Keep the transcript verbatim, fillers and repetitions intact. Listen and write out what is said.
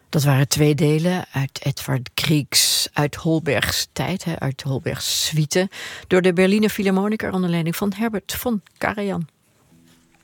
Dat waren twee delen uit Edvard Griegs, uit Holbergs tijd, uit Holbergs suite, door de Berliner Philharmoniker onder leiding van Herbert von Karajan.